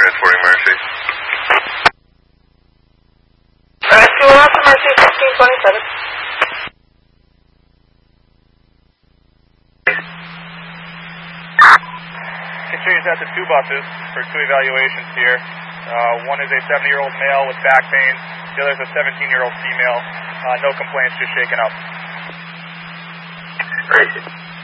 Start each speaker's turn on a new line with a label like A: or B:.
A: Transporting Mercy.
B: Rescue 1 for Mercy 1627.
C: Continues out to 2 buses for 2 evaluations here. One is a 70-year-old male with back pain. The other is a 17-year-old female. No complaints, just shaken up.
A: Mercy.